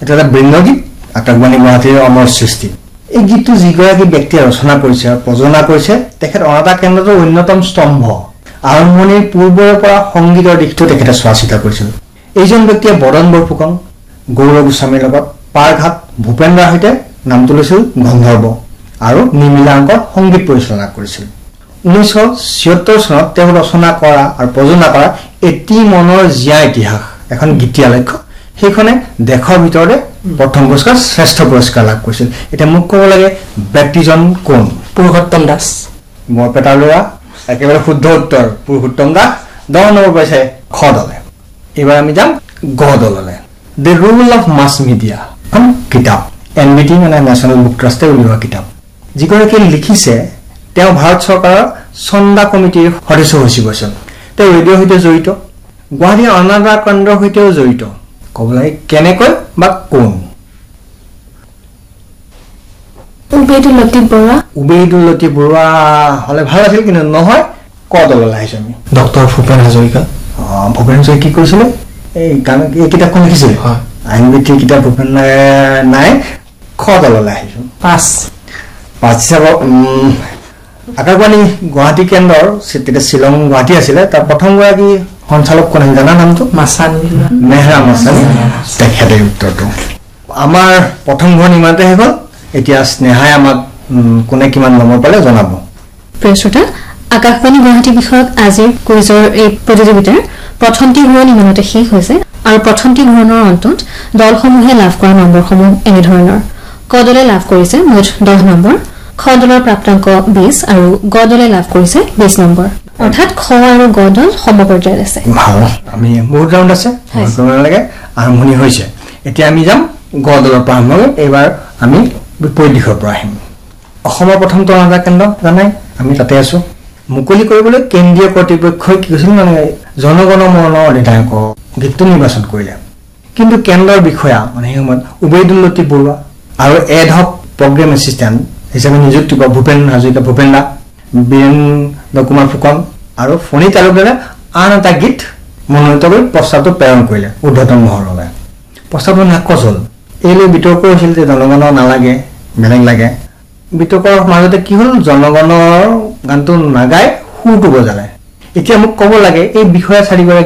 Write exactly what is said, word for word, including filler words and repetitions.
এটা এটা বৃন্দগীত আকাশবাণী গুৱাহাটীৰ অমৰ সৃষ্টি এই গীতটো যিগৰাকী ব্যক্তিয়ে ৰচনা কৰিছে আৰু প্ৰযোজনা কৰিছে তেখেত অনাতা কেন্দ্ৰৰ অন্যতম স্তম্ভ আৰম্ভণিৰ পূৰ্বৰে পৰা সংগীতৰ দিশটো তেখেতে চোৱা চিতা কৰিছিল এইজন ব্যক্তিয়ে বদন বৰফুকন গৌৰৱ গোস্বামীৰ লগত পাৰঘাট ভূপেন্দ্ৰৰ সৈতে নামটো লৈছিল গন্ধৰ্ব আৰু নিমিলাংকৰ সংগীত পৰিচালনা কৰিছিল ঊনৈছশ ছিয়ত্তৰ চনত তেওঁ ৰচনা কৰা আৰু প্ৰযোজনা কৰা এটি মনৰ জীয়া ইতিহাস এখন গীতীয়া লক্ষ্য সেইখনে দেশৰ ভিতৰতে প্ৰথম পুৰস্কাৰ শ্ৰেষ্ঠ পুৰস্কাৰ লাভ কৰিছিল এতিয়া মোক ক'ব লাগে ব্যক্তিজন কোন পুৰুষোত্তম দাস বৰপেটাৰ ল'ৰা একেবাৰে শুদ্ধ উত্তৰ পুৰুষোত্তম দাস দহ নম্বৰ পাইছে খ দলে এইবাৰ আমি যাম গ দললে the rule of mass media এখন কিতাপ এন বি টি মানে নেশ্যনেল বুক ট্ৰাষ্টে উলিওৱা কিতাপ যিগৰাকীয়ে লিখিছে তেওঁ ভাৰত চৰকাৰৰ চন্দা কমিটিৰ সদস্য সচিব আছিল তেওঁ ৰেডিঅ'ৰ সৈতে জড়িত গুৱাহাটী অনাতা কেন্দ্ৰৰ সৈতেও জড়িত ক'ব লাগে কেনেকৈ বা কোন উবেইদুল লতিফ বৰুৱা উবেইদুল লতিফ বৰুৱা হ'লে ভাল আছিল কিন্তু নহয় ক দললৈ আহিছোঁ আমি ডক্টৰ ভূপেন হাজৰিকা ভূপেন হাজৰিকা কি কৰিছিলে এই গান এই কিতাপখন লিখিছিলে আইন বিধিৰ কিতাপ ভূপেন নাই খ দললৈ আহিছোঁ পাঁচ পাঁচ হিচাপত আকাশবাণী গুৱাহাটী কেন্দ্ৰৰ তেতিয়া শ্বিলং গুৱাহাটী আছিলে তাৰ প্ৰথমগৰাকী সঞ্চালক কোন আছিল জানা নামটো মাছানি মেহৰা মাছানি তেখেতে উত্তৰটো আমাৰ প্ৰথম ঘৰ ইমানতে শেষ হ'ল এতিয়া স্নেহাই আমাক কোনে কিমান নম্বৰ পালে জনাব প্ৰিয় শ্ৰোতা আকাশবাণী গুৱাহাটী বিষয়ক আজিৰ কুইজৰ এই প্ৰতিযোগিতাৰ প্ৰথমটি ঘূৰণি ইমানতে শেষ হৈছে আৰু প্ৰথমটি ঘূৰণৰ অন্তত দলসমূহে লাভ কৰা নম্বৰসমূহ এনেধৰণৰ ক দলে লাভ কৰিছে মুঠ দহ নম্বৰ খ দলৰ প্ৰাপ্তাংক বিশ আৰু গ দলে লাভ কৰিছে বিশ নম্বৰ অৰ্থাৎ খ আৰু গ দল সমপৰ্যায়ত আছে ভাল আমি বহুত ৰাউণ্ড আছে লাগে আৰম্ভণি হৈছে এতিয়া আমি যাম গ দলৰ পৰা আৰম্ভ এইবাৰ আমি বিপৰীত দিশৰ পৰা আহিম অসমৰ প্ৰথম তৰণাতা কেন্দ্ৰ জানাই আমি তাতে আছো মুকলি কৰিবলৈ কেন্দ্ৰীয় কৰ্তৃপক্ষই কি কৈছিল মানে জনগণ মন অধিনায়ক গীতটো নিৰ্বাচন কৰিলে কিন্তু কেন্দ্ৰৰ বিষয়া মানে সেই সময়ত উবেইদুল লতিফ বৰুৱা আৰু এড হক প্ৰগ্ৰেম এছিষ্টেণ্ট হিচাপে নিযুক্তি পোৱা ভূপেন হাজৰিকা ভূপেন দা বীৰেন্দ্ৰ কুমাৰ ফুকন আৰু ফণী তালুকদাৰে আন এটা গীত মনোনীত কৰি প্ৰস্তাৱটো প্ৰেৰণ কৰিলে ঊৰ্ধ্বতন মহললৈ প্ৰস্তাৱটো নাকচ হ'ল এইলৈ বিতৰ্ক হৈছিল যে জনগণৰ নালাগে বেলেগ লাগে বিতৰ্কৰ মাজতে কি হ'ল জনগণৰ গানটো নাগাই সুৰটো বজালে এতিয়া মোক ক'ব লাগে এই বিষয়া চাৰিগৰাকী